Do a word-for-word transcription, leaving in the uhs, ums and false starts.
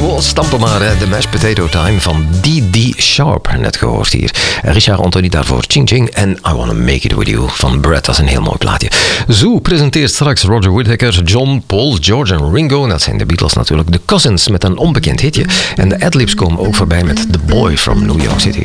Oh, stampen maar, hè. De Mashed Potato Time van D D Sharp. Net gehoord hier. Richard Anthony daarvoor Ching Ching en I Wanna Make It With You van Brett. Dat is een heel mooi plaatje. Zo presenteert straks Roger Whittaker, John, Paul, George en Ringo. Dat zijn de Beatles natuurlijk. De Cousins met een onbekend hitje. En de adlibs komen ook voorbij met The Boy from New York City.